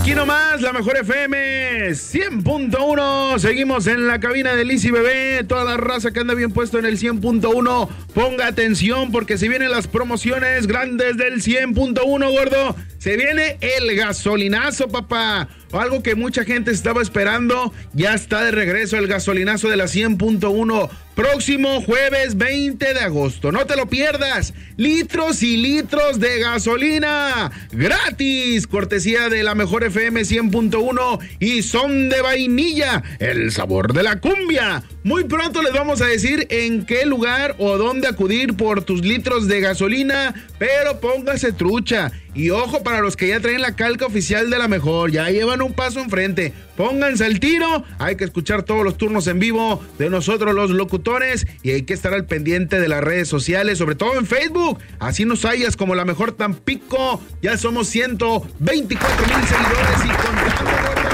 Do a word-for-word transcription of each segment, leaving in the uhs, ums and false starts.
Aquí nomás, la mejor F M cien punto uno. Seguimos en la cabina de Lizy Bebé. Toda la raza que anda bien puesto en el cien punto uno, ponga atención porque se vienen las promociones grandes del cien punto uno, gordo. Se viene el gasolinazo, papá. Algo que mucha gente estaba esperando. Ya está de regreso el gasolinazo de la cien punto uno. Próximo jueves veinte de agosto. No te lo pierdas. Litros y litros de gasolina gratis. Cortesía de la mejor F M cien punto uno. Y son de vainilla. El sabor de la cumbia. Muy pronto les vamos a decir en qué lugar o dónde acudir por tus litros de gasolina. Pero póngase trucha. Y ojo para los que ya traen la calca oficial de la mejor. Ya llevan un paso enfrente. Pónganse al tiro. Hay que escuchar todos los turnos en vivo de nosotros los locutores. Y hay que estar al pendiente de las redes sociales, sobre todo en Facebook. Así nos hallas como la mejor Tampico. Ya somos ciento veinticuatro mil seguidores y contando, gordo.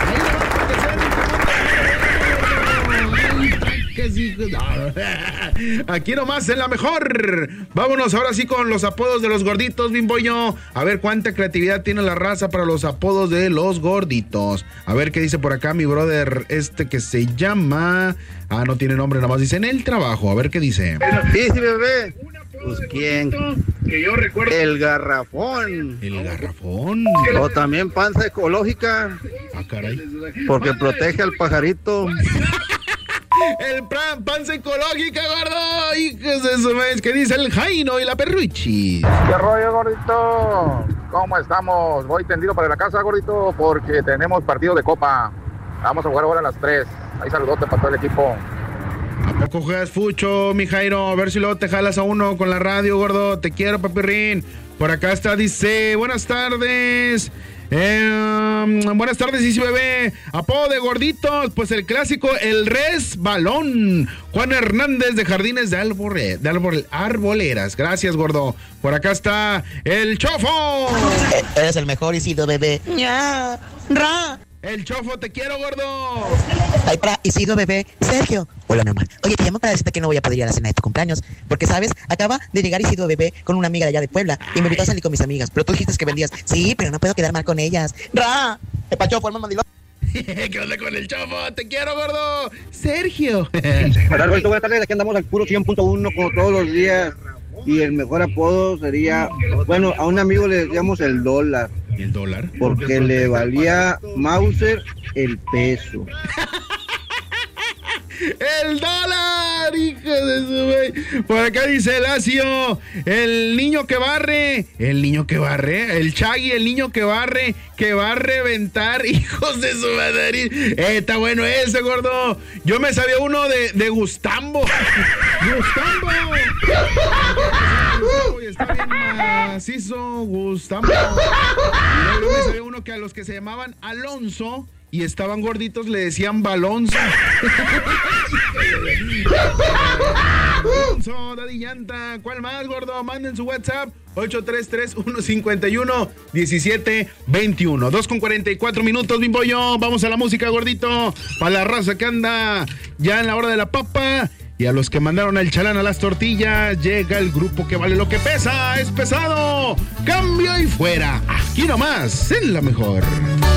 Aquí nomás en la mejor. Vámonos ahora sí con los apodos de los gorditos, Bimboño. A ver cuánta creatividad tiene la raza para los apodos de los gorditos. A ver qué dice por acá mi brother este que se llama... Ah, no tiene nombre, nada más dice en el trabajo. A ver qué dice. Sí, sí, bebé. Pues quién. Que yo recuerdo. El garrafón. El garrafón. O también panza ecológica. Ah, caray. Porque protege al pajarito. El plan, panza ecológica, gordo. Hijos de su vez, que dice el Jaino y la Perruchi. ¿Qué rollo, gordito? ¿Cómo estamos? Voy tendido para la casa, gordito, porque tenemos partido de copa. Vamos a jugar ahora a las tres. Ahí saludote para todo el equipo. ¿A poco juegas fucho, mi Jairo? A ver si luego te jalas a uno con la radio, gordo. Te quiero, papirrín. Por acá está, dice, buenas tardes. Eh, buenas tardes, Lizy Bebé. Apodo de gorditos, pues el clásico, el resbalón. Juan Hernández de Jardines de, Arbore, de Arbore, Arboleras. Gracias, gordo. Por acá está el Chofo. Eh, eres el mejor, Isidro Bebé. Ya, ra. El Chofo, te quiero, gordo. Ay, para Isidro Bebé. Sergio. Hola, mi amor. Oye, te llamo para decirte que no voy a poder ir a la cena de tu cumpleaños. Porque, ¿sabes? Acaba de llegar Isidro Bebé con una amiga de allá de Puebla. Y me invitó a salir con mis amigas. Pero tú dijiste que vendías. Sí, pero no puedo quedar mal con ellas. ¡Ra! ¡Epa, Chofo, hermano mandilón! ¿Qué onda con el Chofo? Te quiero, gordo. Sergio. Hola, gordito, buenas tardes. Aquí andamos al puro cien punto uno como todos los días. Y el mejor apodo sería... Bueno, a un amigo le decíamos el dólar. ¿Y el dólar? Porque le valía Mauser el peso. ¡El dólar! ¡Hijo de su güey! Por acá dice Lacio, el niño que barre, el niño que barre, el Chagui, el niño que barre, que va a reventar, hijos de su madre. Eh, está bueno ese, gordo. Yo me sabía uno de, de Gustambo. ¡Gustambo! Y está bien macizo, Gustambo. Y luego me sabía uno que a los que se llamaban Alonso y estaban gorditos le decían Balonzo. Balonzo, Daddy Llanta. ¿Cuál más, gordo? Manden su WhatsApp ocho tres tres uno cinco uno uno siete dos uno. dos con cuarenta y cuatro minutos, Bimboyo. Vamos a la música, gordito. Para la raza que anda ya en la hora de la papa. Y a los que mandaron el chalán a las tortillas, llega el grupo que vale lo que pesa. Es pesado. Cambio y fuera. Aquí nomás, en la mejor.